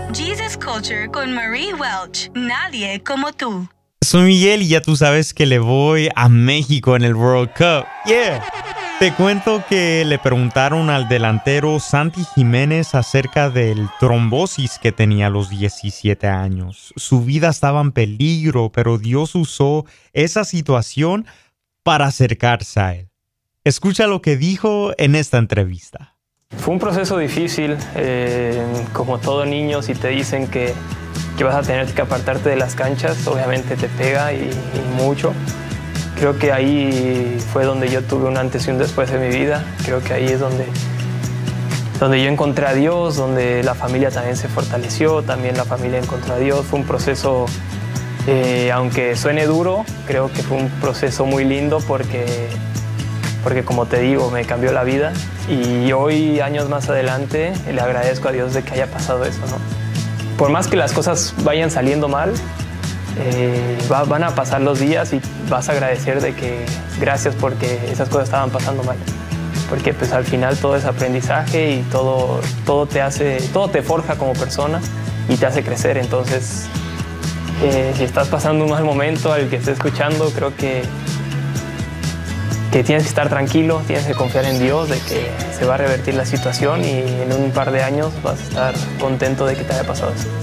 Jesus Culture con Marie Welch. Nadie como tú. Soy Miguel y ya tú sabes que le voy a México en el World Cup. ¡Yeah! Te cuento que le preguntaron al delantero Santi Jiménez acerca del trombosis que tenía a los 17 años. Su vida estaba en peligro, pero Dios usó esa situación para acercarse a él. Escucha lo que dijo en esta entrevista. Fue un proceso difícil, como todo niño, si te dicen que vas a tener que apartarte de las canchas, obviamente te pega y mucho. Creo que ahí fue donde yo tuve un antes y un después de mi vida. Creo que ahí es donde yo encontré a Dios, donde la familia también se fortaleció, también la familia encontró a Dios. Fue un proceso, aunque suene duro, creo que fue un proceso muy lindo porque como te digo, me cambió la vida. Y hoy, años más adelante, le agradezco a Dios de que haya pasado eso, ¿no? Por más que las cosas vayan saliendo mal, van a pasar los días y vas a agradecer de que gracias porque esas cosas estaban pasando mal. Porque pues al final todo es aprendizaje y todo te forja como persona y te hace crecer. Entonces, si estás pasando un mal momento, al que esté escuchando, creo que tienes que estar tranquilo, tienes que confiar en Dios, de que se va a revertir la situación y en un par de años vas a estar contento de que te haya pasado eso.